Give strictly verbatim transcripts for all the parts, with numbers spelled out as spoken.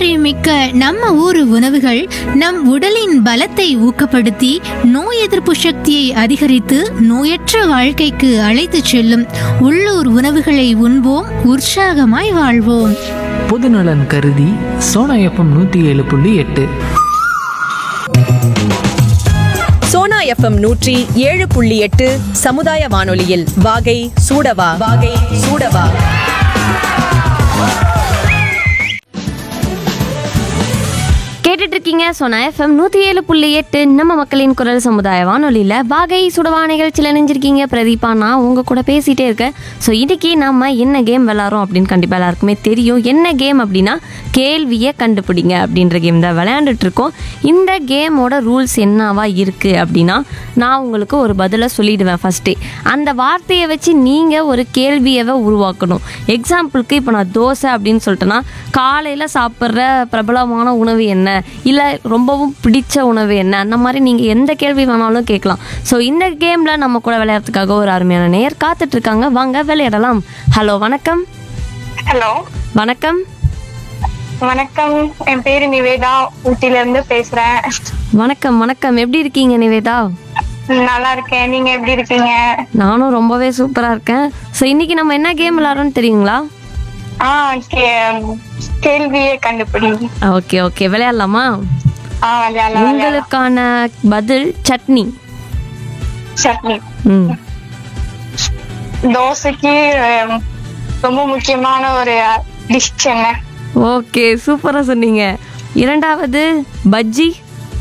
மிக்க நம்ம ஊரு உணவுகள் நம் உடலின் பலத்தை ஊக்கப்படுத்தி நோய் எதிர்ப்பு சக்தியை அதிகரித்து நோயற்ற வாழ்க்கைக்கு அழைத்துச் செல்லும் உள்ளூர் உணவுகளை உண்போம், உற்சாகமாய் வாழ்வோம். பொதுநலன் கருதி சோனா எஃப்எம் நூற்றி ஏழு புள்ளி எட்டு. சோனா எஃப்எம் நூற்றி ஏழு புள்ளி எட்டு சமுதாய வானொலியில் வாகை சூடவா வாகை சூடவா. கேட்டுட்டு இருக்கீங்க சோனா எஃப்எம் நூற்றி ஏழு புள்ளி எட்டு நம்ம மக்களின் குரல் சமுதாய வானொலியில் வாகை சுடவா நிகழ்ச்சியில் இணைஞ்சிருக்கீங்க. பிரதீபா, நான் உங்கள் கூட பேசிகிட்டே இருக்கேன். ஸோ இன்றைக்கி நம்ம என்ன கேம் விளாட்றோம் அப்படின்னு கண்டிப்பாக எல்லாருக்குமே தெரியும். என்ன கேம் அப்படின்னா கேள்வியை கண்டுபிடிங்க அப்படின்ற கேம் தான் விளையாண்டுட்ருக்கோம். இந்த கேமோட ரூல்ஸ் என்னவா இருக்குது அப்படின்னா, நான் உங்களுக்கு ஒரு பதிலை சொல்லிவிடுவேன் ஃபஸ்ட்டே. அந்த வார்த்தையை வச்சு நீங்கள் ஒரு கேள்வியவை உருவாக்கணும். எக்ஸாம்பிளுக்கு இப்போ நான் தோசை அப்படின்னு சொல்லிட்டேன்னா, காலையில் சாப்பிட்ற பிரபலமான உணவு என்ன, இல்லை ரொம்பவும் பிடிச்ச உணவு என்ன, அந்த மாதிரி நீங்கள் எந்த கேள்வி வேணாலும் கேட்கலாம். ஸோ இந்த கேமில் நம்ம கூட விளையாடுறதுக்காக ஒரு அருமையான நேயர் காத்துட்ருக்காங்க. வாங்க விளையாடலாம். ஹலோ, வணக்கம். ஹலோ, வணக்கம். வணக்கம். என் பேரு நிவேதா, ஊட்டில இருந்து பேசுறேன். வணக்கம் வணக்கம் எப்படி இருக்கீங்க நிவேதா? நல்லா இருக்கேன். நீங்க எப்படி இருக்கீங்க? நானும் ரொம்பவே சூப்பராக இருக்கேன். ஸோ இன்னைக்கு நம்ம என்ன கேம் விளையாடுறோம்னு தெரியுங்களா? ஆ, கேள்வியே கண்டுபிடி. ஓகே ஓகே விளையாடலாமா? ஆ, விளையாடலாம். உங்களுக்கான பதில் சட்னி. சட்னி. ம் தோசைக்கு அஹ், ரொம்ப முக்கியமான ஒரு டிஷ் என்ன? ஓகே, சூப்பராக சொன்னீங்க. இரண்டாவது பஜ்ஜி.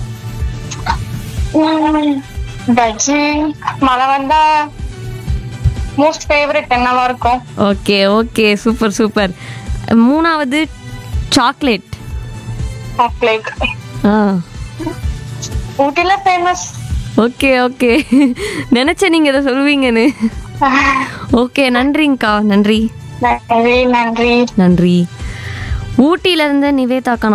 உம், பஜ்ஜி. மழை வந்தா மோஸ்ட் ஃபேவரட் என்னவா இருக்கும்? Okay okay super super. மூணாவது சாக்லேட். சாக்லேட். ஆ ஊட்டில ஃபேமஸ். ஓகே ஓகே நினச்சேன் நீங்கள் இதை சொல்லுவீங்கன்னு. ஓகே, நன்றிங்கக்கா. நன்றி நன்றி நன்றி நன்றி. ஊட்டியிலேருந்து நிவேதாக்கா